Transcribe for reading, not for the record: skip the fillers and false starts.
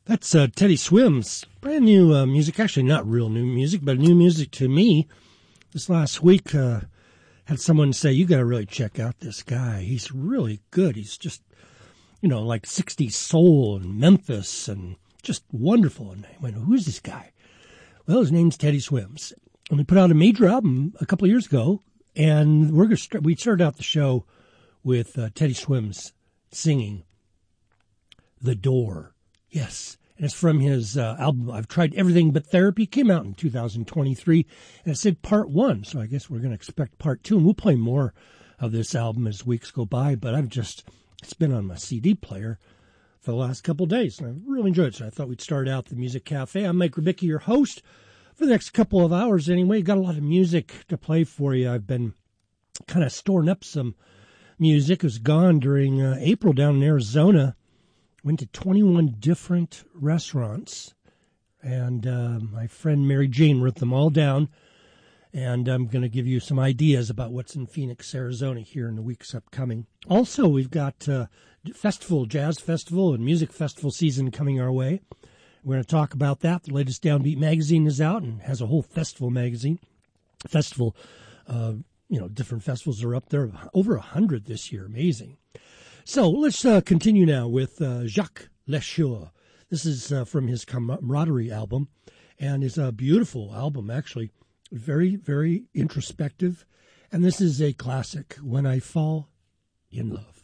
That's Teddy Swims. Brand new music. Actually, not real new music, but new music to me. This last week, had someone say, you got to really check out this guy. He's really good. He's just, like 60s soul and Memphis and just wonderful. And I went, who's this guy? Well, his name's Teddy Swims. And we put out a major album a couple of years ago. And we started out the show with Teddy Swims singing The Door. Yes. And it's from his album, I've Tried Everything But Therapy. Came out in 2023. And it said part 1. So I guess we're going to expect part 2. And we'll play more of this album as weeks go by. But it's been on my CD player for the last couple of days. And I've really enjoyed it. So I thought we'd start out the Music Cafe. I'm Mike Rubicki, your host for the next couple of hours anyway. Got a lot of music to play for you. I've been kind of storing up some music. It was gone during April down in Arizona. Went to 21 different restaurants, and my friend Mary Jane wrote them all down, and I'm going to give you some ideas about what's in Phoenix, Arizona here in the weeks upcoming. Also, we've got jazz festival and music festival season coming our way. We're going to talk about that. The latest Downbeat magazine is out and has a whole festival magazine. Different festivals are up there, over 100 this year. Amazing. So let's continue now with Jacques Lechour. This is from his Camaraderie album, and it's a beautiful album, actually. Very, very introspective. And this is a classic, When I Fall in Love.